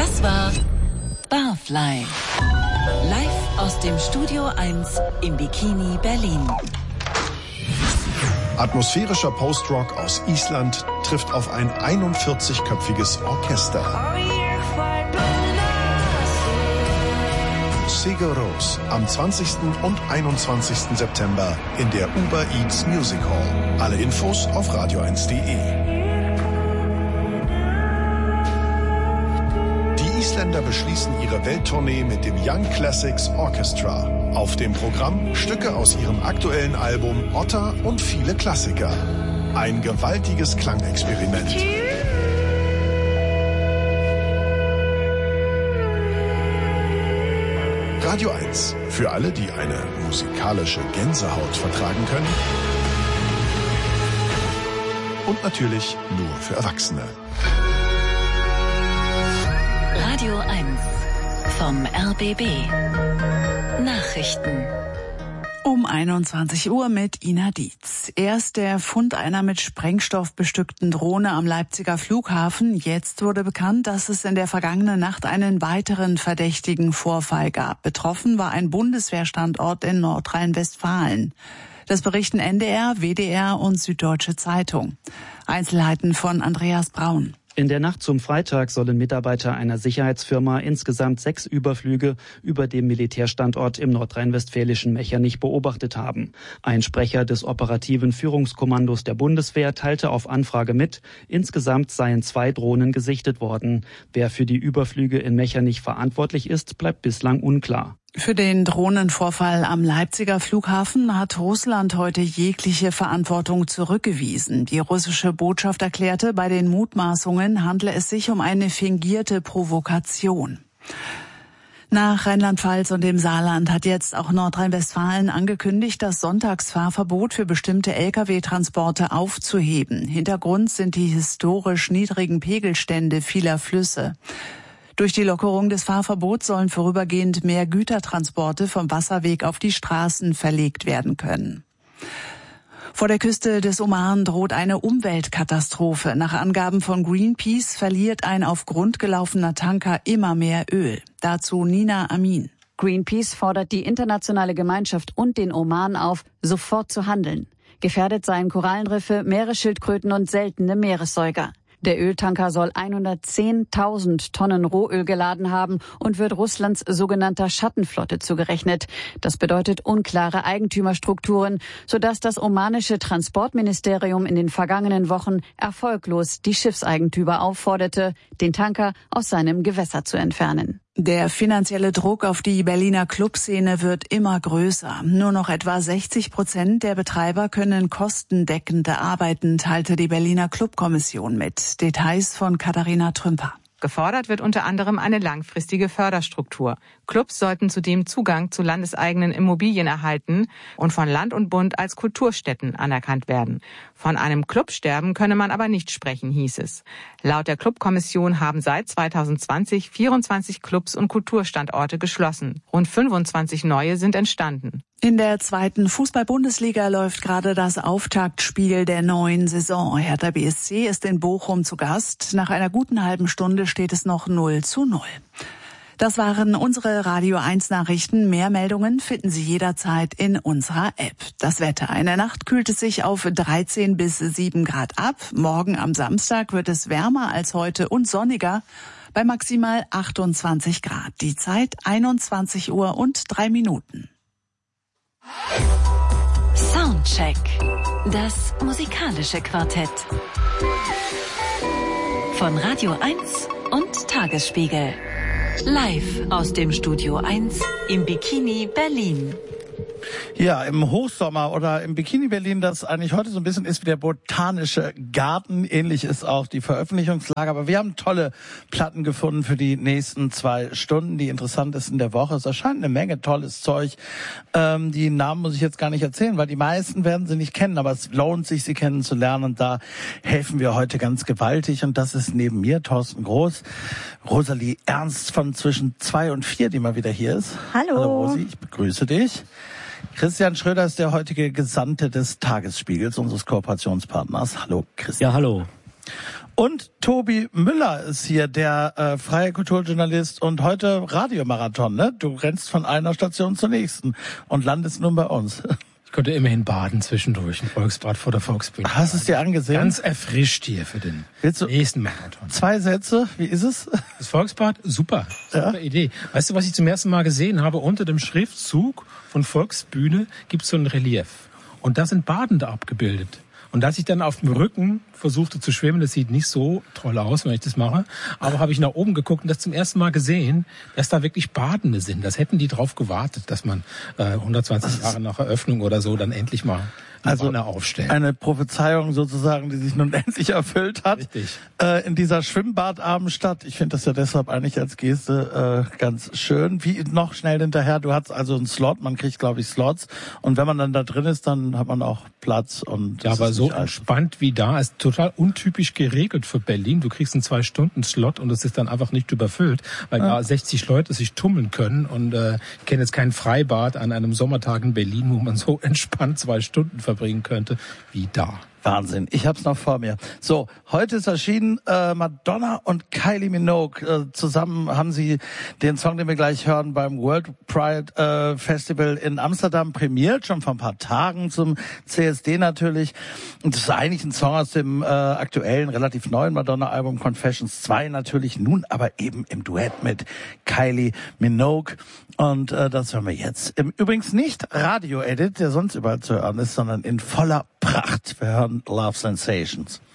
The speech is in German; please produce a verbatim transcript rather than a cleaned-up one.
Das war Barfly. Live aus dem Studio eins im Bikini Berlin. Atmosphärischer Post-Rock aus Island trifft auf ein einundvierzigköpfiges Orchester. Sigur Rós am zwanzigsten und einundzwanzigsten September in der Uber Eats Music Hall. Alle Infos auf radio eins punkt de. Die Isländer beschließen ihre Welttournee mit dem Young Classics Orchestra. Auf dem Programm Stücke aus ihrem aktuellen Album Otter und viele Klassiker. Ein gewaltiges Klangexperiment. Radio eins. Für alle, die eine musikalische Gänsehaut vertragen können. Und natürlich nur für Erwachsene. Radio eins vom R B B. Nachrichten. Um einundzwanzig Uhr mit Ina Dietz. Erst der Fund einer mit Sprengstoff bestückten Drohne am Leipziger Flughafen. Jetzt wurde bekannt, dass es in der vergangenen Nacht einen weiteren verdächtigen Vorfall gab. Betroffen war ein Bundeswehrstandort in Nordrhein-Westfalen. Das berichten N D R, W D R und Süddeutsche Zeitung. Einzelheiten von Andreas Braun. In der Nacht zum Freitag sollen Mitarbeiter einer Sicherheitsfirma insgesamt sechs Überflüge über dem Militärstandort im nordrhein-westfälischen Mechernich beobachtet haben. Ein Sprecher des operativen Führungskommandos der Bundeswehr teilte auf Anfrage mit, insgesamt seien zwei Drohnen gesichtet worden. Wer für die Überflüge in Mechernich verantwortlich ist, bleibt bislang unklar. Für den Drohnenvorfall am Leipziger Flughafen hat Russland heute jegliche Verantwortung zurückgewiesen. Die russische Botschaft erklärte, bei den Mutmaßungen handle es sich um eine fingierte Provokation. Nach Rheinland-Pfalz und dem Saarland hat jetzt auch Nordrhein-Westfalen angekündigt, das Sonntagsfahrverbot für bestimmte L K W-Transporte aufzuheben. Hintergrund sind die historisch niedrigen Pegelstände vieler Flüsse. Durch die Lockerung des Fahrverbots sollen vorübergehend mehr Gütertransporte vom Wasserweg auf die Straßen verlegt werden können. Vor der Küste des Oman droht eine Umweltkatastrophe. Nach Angaben von Greenpeace verliert ein auf Grund gelaufener Tanker immer mehr Öl. Dazu Nina Amin. Greenpeace fordert die internationale Gemeinschaft und den Oman auf, sofort zu handeln. Gefährdet seien Korallenriffe, Meeresschildkröten und seltene Meeressäuger. Der Öltanker soll hundertzehntausend Tonnen Rohöl geladen haben und wird Russlands sogenannter Schattenflotte zugerechnet. Das bedeutet unklare Eigentümerstrukturen, sodass das omanische Transportministerium in den vergangenen Wochen erfolglos die Schiffseigentümer aufforderte, den Tanker aus seinem Gewässer zu entfernen. Der finanzielle Druck auf die Berliner Clubszene wird immer größer. Nur noch etwa sechzig Prozent der Betreiber können kostendeckend arbeiten, teilte die Berliner Clubkommission mit. Details von Katharina Trümper. Gefordert wird unter anderem eine langfristige Förderstruktur. Clubs sollten zudem Zugang zu landeseigenen Immobilien erhalten und von Land und Bund als Kulturstätten anerkannt werden. Von einem Clubsterben könne man aber nicht sprechen, hieß es. Laut der Clubkommission haben seit zweitausendzwanzig vierundzwanzig Clubs und Kulturstandorte geschlossen. Rund fünfundzwanzig neue sind entstanden. In der zweiten Fußball-Bundesliga läuft gerade das Auftaktspiel der neuen Saison. Hertha B S C ist in Bochum zu Gast. Nach einer guten halben Stunde steht es noch null zu null. Das waren unsere Radio eins Nachrichten. Mehr Meldungen finden Sie jederzeit in unserer App. Das Wetter. In der Nacht kühlt es sich auf dreizehn bis sieben Grad ab. Morgen am Samstag wird es wärmer als heute und sonniger bei maximal achtundzwanzig Grad. Die Zeit einundzwanzig Uhr und drei Minuten. Soundcheck. Das musikalische Quartett. Von Radio eins und Tagesspiegel. Live aus dem Studio eins im Bikini Berlin. Ja, im Hochsommer oder im Bikini Berlin, das eigentlich heute so ein bisschen ist wie der botanische Garten. Ähnlich ist auch die Veröffentlichungslage. Aber wir haben tolle Platten gefunden für die nächsten zwei Stunden, die interessant ist in der Woche. Es erscheint eine Menge tolles Zeug. Ähm, die Namen muss ich jetzt gar nicht erzählen, weil die meisten werden sie nicht kennen. Aber es lohnt sich, sie kennenzulernen. Und da helfen wir heute ganz gewaltig. Und das ist neben mir Thorsten Groß, Rosalie Ernst von zwischen zwei und vier, die mal wieder hier ist. Hallo. Hallo Rosi, ich begrüße dich. Christian Schröder ist der heutige Gesandte des Tagesspiegels, unseres Kooperationspartners. Hallo Christian. Ja, hallo. Und Tobi Müller ist hier, der äh, freie Kulturjournalist und heute Radiomarathon, ne? Du rennst von einer Station zur nächsten und landest nun bei uns. Ich konnte immerhin baden zwischendurch, ein Volksbad vor der Volksbühne. Hast du es dir angesehen? Ganz erfrischt hier für den nächsten Marathon. Zwei Sätze, wie ist es? Das Volksbad, super, super ja. Idee. Weißt du, was ich zum ersten Mal gesehen habe? Unter dem Schriftzug von Volksbühne gibt es so ein Relief. Und da sind Badende abgebildet. Und als ich dann auf dem Rücken versuchte zu schwimmen, das sieht nicht so toll aus, wenn ich das mache, aber habe ich nach oben geguckt und das zum ersten Mal gesehen, dass da wirklich Badende sind. Das hätten die drauf gewartet, dass man äh, hundertzwanzig Jahre nach Eröffnung oder so dann endlich mal eine also Wanne aufstellen. Eine Prophezeiung sozusagen, die sich nun endlich erfüllt hat. Richtig. Äh, in dieser Schwimmbadabendstadt. Ich finde das ja deshalb eigentlich als Geste äh, ganz schön. Wie noch schnell hinterher, du hast also einen Slot, man kriegt glaube ich Slots und wenn man dann da drin ist, dann hat man auch Platz. Und ja, aber so entspannt wie da, ist total untypisch geregelt für Berlin. Du kriegst einen zwei Stunden Slot und es ist dann einfach nicht überfüllt, weil ja. da sechzig Leute sich tummeln können und äh, ich kenne jetzt kein Freibad an einem Sommertag in Berlin, wo man so entspannt zwei Stunden verbringen könnte wie da. Wahnsinn, ich hab's noch vor mir. So, heute ist erschienen äh, Madonna und Kylie Minogue. Äh, zusammen haben sie den Song, den wir gleich hören, beim World Pride äh, Festival in Amsterdam prämiert, schon vor ein paar Tagen zum C S D natürlich. Und das ist eigentlich ein Song aus dem äh, aktuellen, relativ neuen Madonna-Album Confessions zwei natürlich, nun aber eben im Duett mit Kylie Minogue. Und äh, das hören wir jetzt. Im Übrigens nicht Radio-Edit, der sonst überall zu hören ist, sondern in voller Pracht. Wir hören Love Sensations.